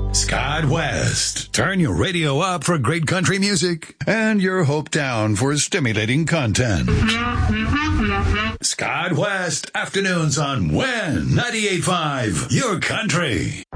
Scott West. Turn your radio up for great country music and your hope down for stimulating content. Scott West, afternoons on WIN 98.5, your country.